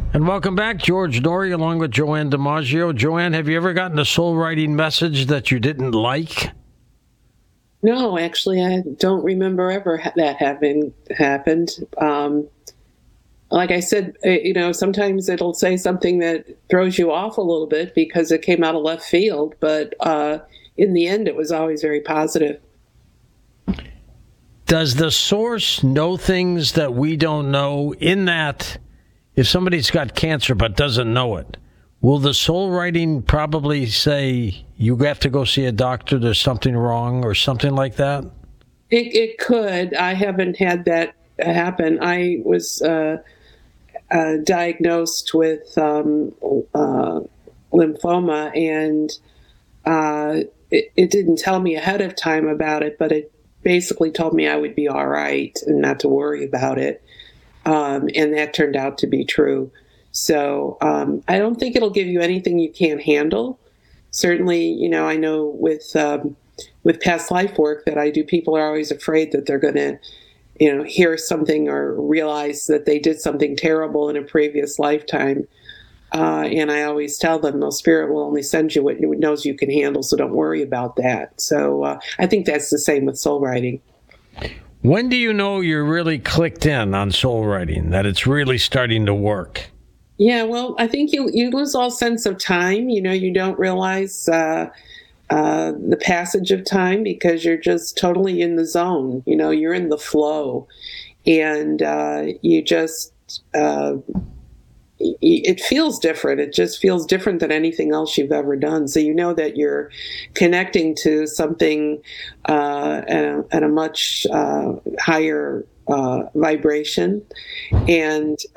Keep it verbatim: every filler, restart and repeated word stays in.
And welcome back, George Noory, along with Joanne DiMaggio. Joanne, have you ever gotten a soul writing message that you didn't like? No, actually, I don't remember ever ha- that having happened. Um, like I said, uh, you know, sometimes it'll say something that throws you off a little bit because it came out of left field, but uh, in the end, it was always very positive. Does the source know things that we don't know? In that, if somebody's got cancer but doesn't know it, will the soul writing probably say, you have to go see a doctor, there's something wrong, or something like that? It, it could. I haven't had that happen. I was uh, uh, diagnosed with um, uh, lymphoma, and uh, it, it didn't tell me ahead of time about it, but it basically told me I would be all right and not to worry about it. Um, and that turned out to be true. So um, I don't think it'll give you anything you can't handle. Certainly, you know, I know with um, with past life work that I do, people are always afraid that they're going to, you know, hear something or realize that they did something terrible in a previous lifetime. Uh, and I always tell them, no, spirit will only send you what it knows you can handle, so don't worry about that. So uh, I think that's the same with soul writing. When do you know you're really clicked in on soul writing, that it's really starting to work? Yeah, well, I think you you lose all sense of time. You know, you don't realize uh, uh, the passage of time because you're just totally in the zone. You know, you're in the flow, and uh, you just uh, it feels different. It just feels different than anything else you've ever done. So you know that you're connecting to something uh, at, a, at a much uh, higher uh, vibration, and